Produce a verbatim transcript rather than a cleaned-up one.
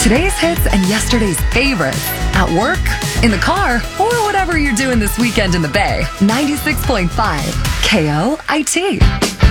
Today's hits and yesterday's favorites. At work, in the car, or whatever you're doing this weekend in the Bay. ninety-six point five K O I T.